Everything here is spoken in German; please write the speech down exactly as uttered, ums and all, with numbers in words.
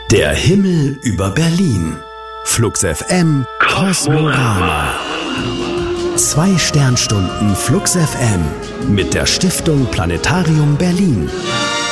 Der Himmel über Berlin. Flux F M Kosmorama. Zwei Sternstunden Flux F M mit der Stiftung Planetarium Berlin.